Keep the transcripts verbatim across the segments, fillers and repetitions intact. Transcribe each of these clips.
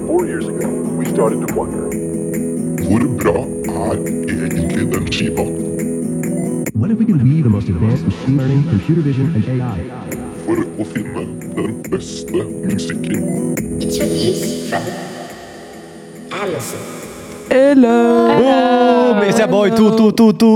four years ago, we started to wonder. Hvor bra er egentlig den skiva? What if we can weave the most advanced machine learning, computer vision, and A I? For å finne den beste musikken. Introduce from Allison. Hello! Boom! It's a boy, to, to, to, to.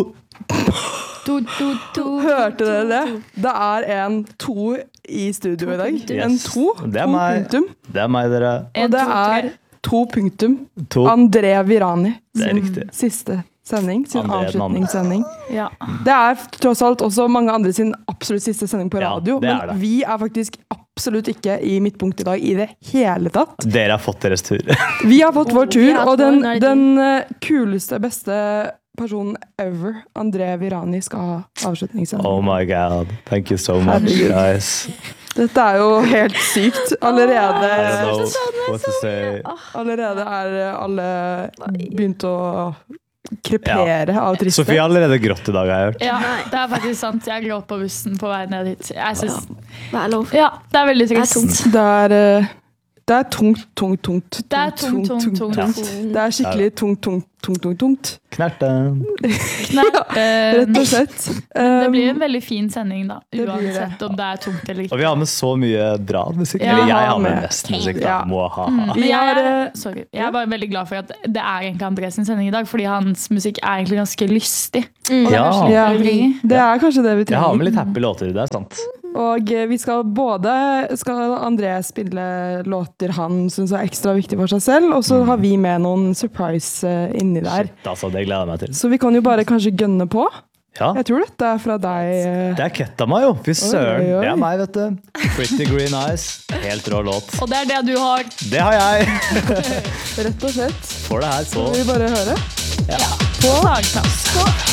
To, to, to, Hørte dere det? Det er en to i studio i dag. En Yes. to. Det er to meg. punktum. Det er meg, dere. Og det er to punktum. To. André Virani Det er sin riktig. siste sending, sin André den andre. avslutningssending. Ja. Det er tross alt også mange andre sin absolutt siste sending på Ja, radio, det er men det. vi er faktisk absolutt ikke i midtpunkt i dag i det hele tatt. Dere har fått deres tur. Vi har fått vår Vi tur, har og fått den, vår, nå er det den eh, kuleste, beste personen ever, André Virani, skal ha avslutningssending. Oh my god. Thank you so much, Herregud. guys. Dette er jo helt sykt. I Allerede, don't know what to say. allerede er alle begynt å krepere av triste. Sofie har allerede grått i dag, har jeg hørt. Ja, det er faktisk sant. Jeg gråt på bussen på vei ned hit. Jeg synes, Det er lov. ja, det er veldig Det er trist. tungt. Det er, eh, det er tungt, tungt, tungt. Det er tungt, tungt, tungt. Det er skikkelig tungt, tungt, tungt, tungt, tungt. Knerten. Knert, Rett og slett. det blir Um, en veldig fin sending da, det blir det. uansett om det er tungt eller Og ikke. vi har med så mye bra musikk. Ja, Eller jeg har med. med mest musikk, da. Ja. Mwahaha. Men Vi jeg, har, er, eh, sorry, jeg er bare veldig glad for at det er egentlig Andres sin sending i dag, fordi hans musikk er egentlig ganske lystig. Mm. Og det er Ja. kanskje litt Ja. veldig- det er kanskje det vi Jeg har med trenger. litt happy låter, det er sant. Og eh, vi skal både skal André spille låter han synes er ekstra viktig for seg selv, og så har vi med noen surprise eh, inni der. Shit, altså, det gleder jeg meg til. Så vi kan jo bare kanskje gønne på. Ja, Jeg tror dette er fra deg. eh. det er Kettama, jo. Fy søren. oi, oi. Det er meg, vet du. Pretty Green Eyes. Helt rå låt. Og det er det du har. Det har jeg. Rett og slett. Får det her Så på vil vi bare høre. På Sagplass.